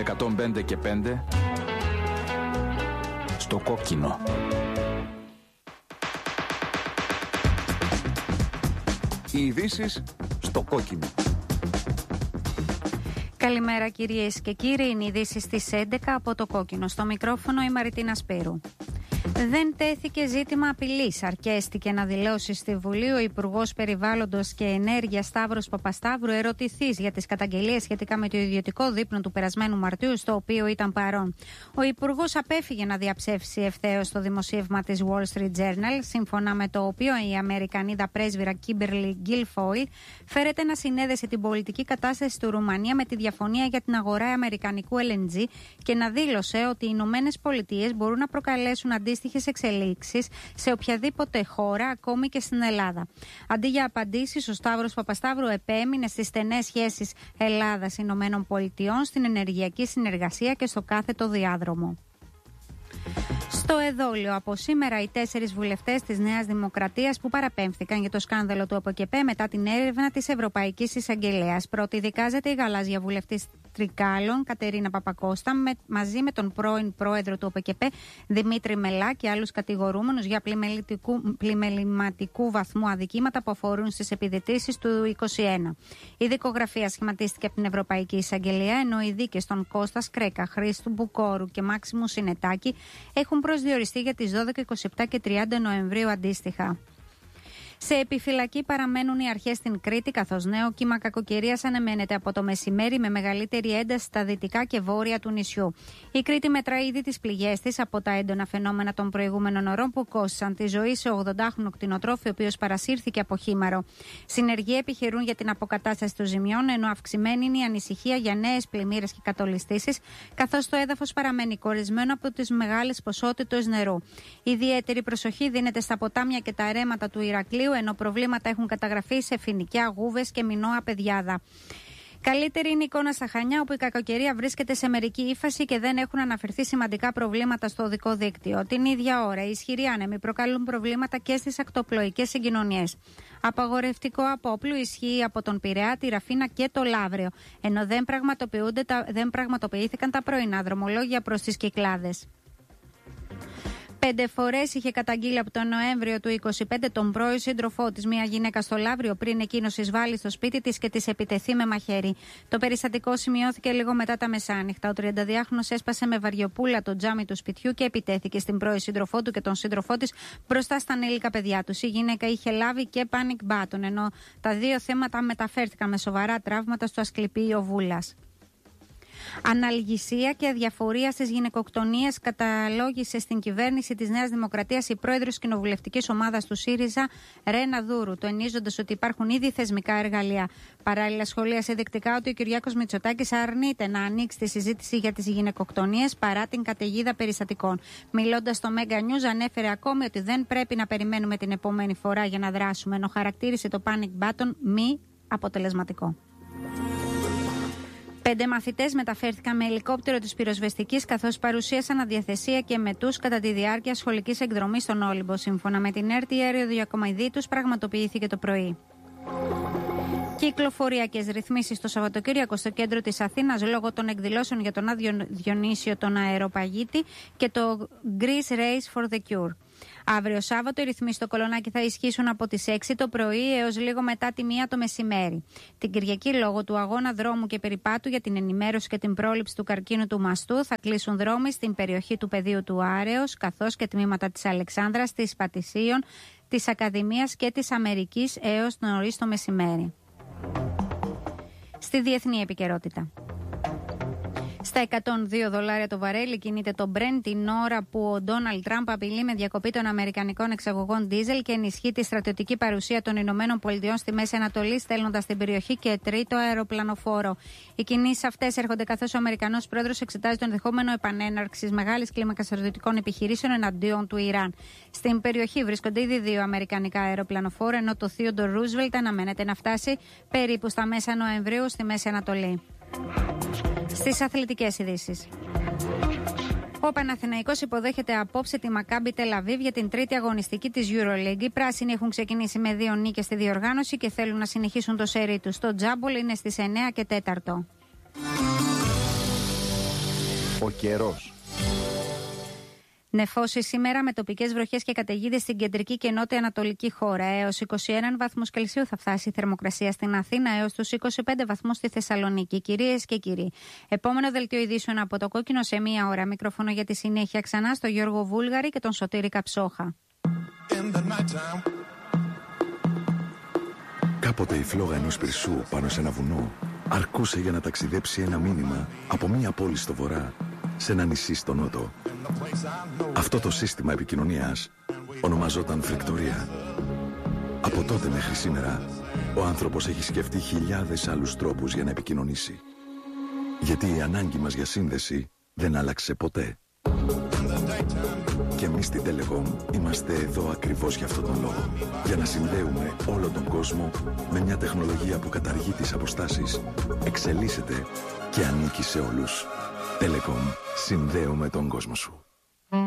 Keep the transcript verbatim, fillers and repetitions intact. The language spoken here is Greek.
εκατόν πέντε και πέντε στο κόκκινο. Οι ειδήσεις στο κόκκινο. Καλημέρα κυρίες και κύριοι, είναι οι ειδήσεις στις έντεκα από το κόκκινο. Στο μικρόφωνο η Μαριτίνα Σπύρου. Δεν τέθηκε ζήτημα απειλής. Αρκέστηκε να δηλώσει στη Βουλή ο Υπουργός Περιβάλλοντος και Ενέργειας Σταύρος Παπασταύρου, ερωτηθής για τις καταγγελίες σχετικά με το ιδιωτικό δείπνο του περασμένου Μαρτίου, στο οποίο ήταν παρόν. Ο Υπουργός απέφυγε να διαψεύσει ευθέως το δημοσίευμα της Wall Street Journal, σύμφωνα με το οποίο η Αμερικανίδα πρέσβυρα Κίμπερλι Γκίλφόιλ φέρεται να συνέδεσε την πολιτική κατάσταση του Ρουμανία με τη διαφωνία για την αγορά αμερικανικού ελ εν τζι και να δήλωσε ότι οι Ηνωμένες Πολιτείες μπορούν να προκαλέσουν αντίστοιχες εξελίξεις σε οποιαδήποτε χώρα, ακόμη και στην Ελλάδα. Αντί για απαντήσεις, ο Σταύρος Παπασταύρου επέμεινε στις στενές σχέσεις Ελλάδας-Ηνωμένων Πολιτειών, στην ενεργειακή συνεργασία και στο κάθετο διάδρομο. Στο εδόλιο από σήμερα οι τέσσερις βουλευτές της Νέας Δημοκρατίας που παραπέμφθηκαν για το σκάνδαλο του ΟΠΕΚΕΠΕ μετά την έρευνα της Ευρωπαϊκής Εισαγγελέας. Πρώτη δικάζεται η γαλάζια βουλευτής Τρικάλων, Κατερίνα Παπακώστα, με, μαζί με τον πρώην πρόεδρο του ΟΠΕΚΕΠΕ Δημήτρη Μελά και άλλους κατηγορούμενους για πλημεληματικού βαθμού αδικήματα που αφορούν στις επιδυτήσεις του είκοσι ένα. Η δικογραφία σχηματίστηκε από την Ευρωπαϊκή Εισαγγελία, ενώ οι δίκες των Κώστα Κρέκα, Χρήστου Μπουκόρου και Μάξιμου Συνετάκη έχουν προσδιοριστεί για τις δώδεκα, είκοσι επτά και τριάντα Νοεμβρίου αντίστοιχα. Σε επιφυλακή παραμένουν οι αρχές στην Κρήτη, καθώς νέο κύμα κακοκαιρίας αναμένεται από το μεσημέρι με μεγαλύτερη ένταση στα δυτικά και βόρεια του νησιού. Η Κρήτη μετρά ήδη τις πληγές της από τα έντονα φαινόμενα των προηγούμενων ωρών που κόστησαν τη ζωή σε ογδοντάχρονο κτηνοτρόφι, ο οποίος παρασύρθηκε από χήμαρο. Συνεργοί επιχειρούν για την αποκατάσταση των ζημιών, ενώ αυξημένη είναι η ανησυχία για νέες πλημμύρες και κατολιστήσεις, καθώς το έδαφος παραμένει κορισμένο από τις μεγάλες ποσότητες νερού. Ιδιαίτερη προσοχή δίνεται στα ποτάμια και τα ρέματα του Ηρακλείου, ενώ προβλήματα έχουν καταγραφεί σε Φοινικιά, Γούβες και Μινώα Πεδιάδα. Καλύτερη είναι η εικόνα στα Χανιά, όπου η κακοκαιρία βρίσκεται σε μερική ύφαση και δεν έχουν αναφερθεί σημαντικά προβλήματα στο οδικό δίκτυο. Την ίδια ώρα, οι ισχυροί άνεμοι προκαλούν προβλήματα και στις ακτοπλοϊκές συγκοινωνίες. Απαγορευτικό απόπλου ισχύει από τον Πειραιά, τη Ραφίνα και το Λαύριο, ενώ δεν, δεν πραγματοποιήθηκαν τα πρωινά δρομολόγια προς τις Κυκλάδες. Πέντε φορές είχε καταγγείλει από τον Νοέμβριο του είκοσι πέντε τον πρώην σύντροφό της, μια γυναίκα στο Λαύριο, πριν εκείνος εισβάλλει στο σπίτι της και της επιτεθεί με μαχαίρι. Το περιστατικό σημειώθηκε λίγο μετά τα μεσάνυχτα. Ο τριανταδυάχρονος έσπασε με βαριοπούλα το τζάμι του σπιτιού και επιτέθηκε στην πρώην σύντροφό του και τον σύντροφό της μπροστά στα ανήλικα παιδιά τους. Η γυναίκα είχε λάβει και panic button, ενώ τα δύο θέματα μεταφέρθηκαν με σοβαρά τραύματα στο Ασκληπείο Βούλας. Αναλγησία και αδιαφορία στις γυναικοκτονίες καταλόγησε στην κυβέρνηση της Νέας Δημοκρατίας η πρόεδρος κοινοβουλευτικής ομάδας του ΣΥΡΙΖΑ, Ρένα Δούρου, τονίζοντας ότι υπάρχουν ήδη θεσμικά εργαλεία. Παράλληλα, σχολίασε δεκτικά ότι ο Κυριάκος Μητσοτάκης αρνείται να ανοίξει τη συζήτηση για τις γυναικοκτονίες παρά την καταιγίδα περιστατικών. Μιλώντας στο Mega News, ανέφερε ακόμη ότι δεν πρέπει να περιμένουμε την επόμενη φορά για να δράσουμε, ενώ χαρακτήρισε το panic button μη αποτελεσματικό. Πέντε μαθητές μεταφέρθηκαν με ελικόπτερο της πυροσβεστικής, καθώς παρουσίασαν αδιαθεσία και μετούς κατά τη διάρκεια σχολικής εκδρομής στον Όλυμπο. Σύμφωνα με την ΕΡΤ, η αεροδιακομιδή τους πραγματοποιήθηκε το πρωί. Κυκλοφοριακές ρυθμίσεις το Σαββατοκύριακο στο κέντρο της Αθήνας λόγω των εκδηλώσεων για τον Άδειο Διονύσιο τον Αεροπαγίτη και το Greece Race for the Cure. Αύριο Σάββατο οι ρυθμίσεις στο Κολονάκι θα ισχύσουν από τις έξι το πρωί έως λίγο μετά τη μία το μεσημέρι. Την Κυριακή, λόγω του αγώνα δρόμου και περιπάτου για την ενημέρωση και την πρόληψη του καρκίνου του μαστού, θα κλείσουν δρόμοι στην περιοχή του Πεδίου του Άρεως, καθώς και τμήματα της Αλεξάνδρας, της Πατησίων, της Ακαδημίας και της Αμερικής έως νωρίς το μεσημέρι. Στη διεθνή επικαιρότητα. Στα εκατόν δύο δολάρια το βαρέλι κινείται το Brent την ώρα που ο Ντόναλντ Τραμπ απειλεί με διακοπή των αμερικανικών εξαγωγών ντίζελ και ενισχύει τη στρατιωτική παρουσία των Ηνωμένων Πολιτειών στη Μέση Ανατολή, στέλνοντας στην περιοχή και τρίτο αεροπλανοφόρο. Οι κινήσεις αυτές έρχονται καθώς ο Αμερικανός πρόεδρος εξετάζει το ενδεχόμενο επανέναρξης μεγάλης κλίμακας στρατιωτικών επιχειρήσεων εναντίον του Ιράν. Στην περιοχή βρίσκονται ήδη δύο αμερικανικά αεροπλανοφόρα, ενώ το Theodore Roosevelt αναμένεται να φτάσει περίπου στα μέσα Νοεμβρίου στη Μέση Ανατολή. Στις αθλητικές ειδήσεις. Ο Παναθηναϊκός υποδέχεται απόψε τη Μακάμπι Τελαβίβ για την τρίτη αγωνιστική της EuroLeague. Οι πράσινοι έχουν ξεκινήσει με δύο νίκες στη διοργάνωση και θέλουν να συνεχίσουν το σέρι τους. Το τζάμπολ είναι στις εννιά και τέσσερα. Ο καιρός. Νεφώσει σήμερα με τοπικές βροχές και καταιγίδες στην κεντρική και νότια ανατολική χώρα. Έως είκοσι ένα βαθμούς Κελσίου θα φτάσει η θερμοκρασία στην Αθήνα, έως τους είκοσι πέντε βαθμούς στη Θεσσαλονίκη. Κυρίες και κύριοι, επόμενο δελτίο ειδήσεων από το Κόκκινο σε μία ώρα. Μικρόφωνο για τη συνέχεια ξανά στο Γιώργο Βούλγαρη και τον Σωτήρη Καψόχα. Κάποτε η φλόγα ενός πυρσού πάνω σε ένα βουνό αρκούσε για να ταξιδέψει ένα μήνυμα από μία πόλη στο βορρά σε ένα νησί στο νότο. Αυτό το σύστημα επικοινωνίας ονομαζόταν φρικτορία. Από τότε μέχρι σήμερα, ο άνθρωπος έχει σκεφτεί χιλιάδες άλλους τρόπους για να επικοινωνήσει. Γιατί η ανάγκη μας για σύνδεση δεν άλλαξε ποτέ. Και εμείς στην Telecom είμαστε εδώ ακριβώς για αυτόν τον λόγο. Για να συνδέουμε όλο τον κόσμο με μια τεχνολογία που καταργεί τις αποστάσεις, εξελίσσεται και ανήκει σε όλους. Telecom, συνδέουμε τον κόσμο σου.